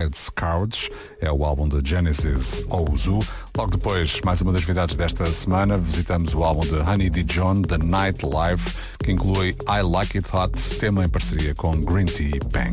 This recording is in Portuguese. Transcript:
Crowded Scourge, é o álbum de Genesis Ozu. Logo depois, mais uma das novidades desta semana, visitamos o álbum de Honey D. John, The Nightlife, que inclui I Like It Hot, tema em parceria com Green Tea Bang.